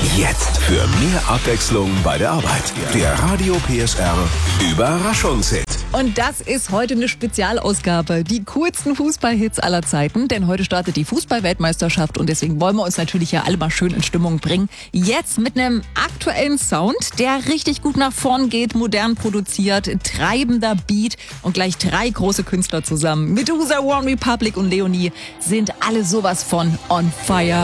Jetzt für mehr Abwechslung bei der Arbeit. Der Radio PSR Überraschungshit. Und das ist heute eine Spezialausgabe. Die coolsten Fußballhits aller Zeiten. Denn heute startet die Fußball-Weltmeisterschaft und deswegen wollen wir uns natürlich ja alle mal schön in Stimmung bringen. Jetzt mit einem aktuellen Sound, der richtig gut nach vorn geht, modern produziert, treibender Beat und gleich 3 große Künstler zusammen. Medusa, One Republic und Leonie sind alle sowas von on fire.